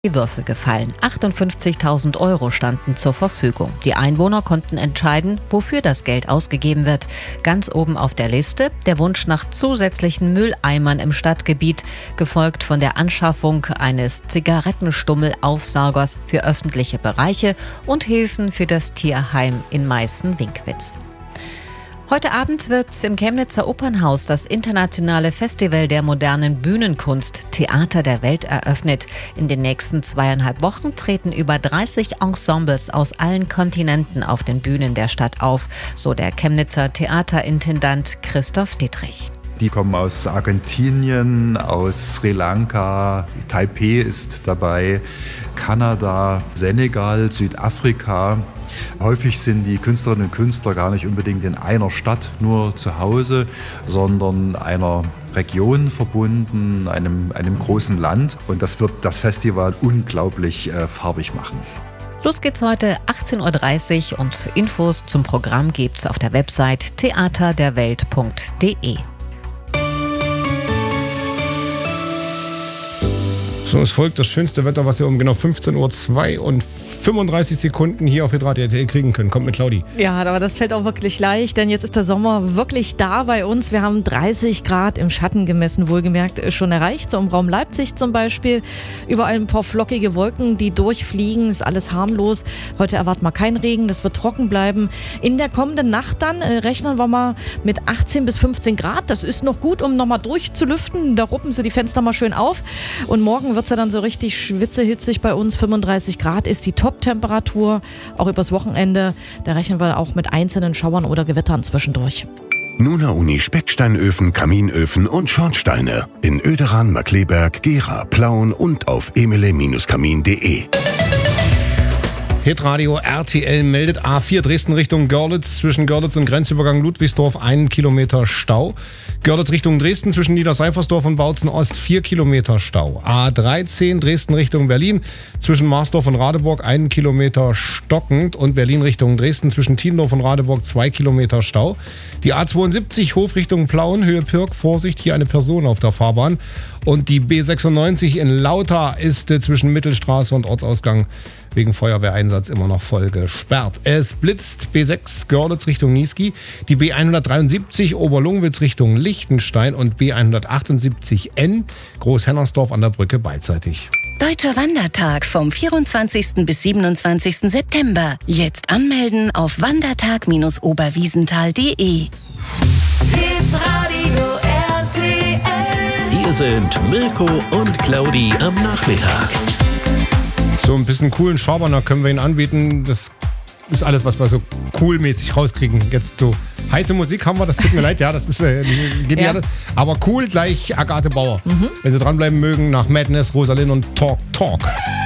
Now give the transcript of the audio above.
die Würfel gefallen. 58.000 € standen zur Verfügung. Die Einwohner konnten entscheiden, wofür das Geld ausgegeben wird. Ganz oben auf der Liste der Wunsch nach zusätzlichen Mülleimern im Stadtgebiet, gefolgt von der Anschaffung eines Zigarettenstummel-Aufsaugers für öffentliche Bereiche und Hilfen für das Tierheim in Meißen-Winkwitz. Heute Abend wird im Chemnitzer Opernhaus das internationale Festival der modernen Bühnenkunst Theater der Welt eröffnet. In den nächsten 2,5 Wochen treten über 30 Ensembles aus allen Kontinenten auf den Bühnen der Stadt auf, so der Chemnitzer Theaterintendant Christoph Dietrich. Die kommen aus Argentinien, aus Sri Lanka, Taipei ist dabei, Kanada, Senegal, Südafrika. Häufig sind die Künstlerinnen und Künstler gar nicht unbedingt in einer Stadt nur zu Hause, sondern einer Region verbunden, einem großen Land. Und das wird das Festival unglaublich farbig machen. Los geht's heute 18.30 Uhr und Infos zum Programm gibt's auf der Website theaterderwelt.de. So, es folgt das schönste Wetter, was ihr um genau 15.02 Uhr und 35 Sekunden hier auf Hitradio RTL kriegen können. Kommt mit Claudi. Ja, aber das fällt auch wirklich leicht, denn jetzt ist der Sommer wirklich da bei uns. Wir haben 30 Grad im Schatten gemessen, wohlgemerkt schon erreicht. So im Raum Leipzig zum Beispiel. Überall ein paar flockige Wolken, die durchfliegen. Ist alles harmlos. Heute erwarten wir keinen Regen, das wird trocken bleiben. In der kommenden Nacht dann rechnen wir mal mit 18 bis 15 Grad. Das ist noch gut, um nochmal durchzulüften. Da ruppen sie die Fenster mal schön auf. Und morgen wird es ja dann so richtig schwitzehitzig bei uns. 35 Grad ist die Top-Temperatur, auch übers Wochenende. Da rechnen wir auch mit einzelnen Schauern oder Gewittern zwischendurch. Nuna Uni Specksteinöfen, Kaminöfen und Schornsteine in Oederan, Markleberg, Gera, Plauen und auf emele-kamin.de. Hitradio RTL meldet A4 Dresden Richtung Görlitz, zwischen Görlitz und Grenzübergang Ludwigsdorf 1 Kilometer Stau. Görlitz Richtung Dresden zwischen Niederseifersdorf und Bautzen Ost 4 Kilometer Stau. A13 Dresden Richtung Berlin zwischen Marsdorf und Radeburg 1 Kilometer stockend und Berlin Richtung Dresden zwischen Tiendorf und Radeburg 2 Kilometer Stau. Die A72 Hof Richtung Plauen, Höhe Pirk, Vorsicht, hier eine Person auf der Fahrbahn. Und die B96 in Lauter ist zwischen Mittelstraße und Ortsausgang wegen Feuerwehreinsatz immer noch voll gesperrt. Es blitzt B6 Görlitz Richtung Niesky, die B173 Oberlungwitz Richtung Lichtenstein und B178N Großhennersdorf an der Brücke beidseitig. Deutscher Wandertag vom 24. bis 27. September. Jetzt anmelden auf wandertag-oberwiesenthal.de. Hitradio RTL. Hier sind Mirko und Claudi am Nachmittag. So ein bisschen coolen Schabernack können wir Ihnen anbieten. Das ist alles, was wir so coolmäßig rauskriegen. Jetzt so heiße Musik haben wir, das tut mir leid, ja, das ist geht ja. Aber cool gleich Agathe Bauer. Wenn Sie dranbleiben mögen, nach Madness, Rosalind und Talk Talk.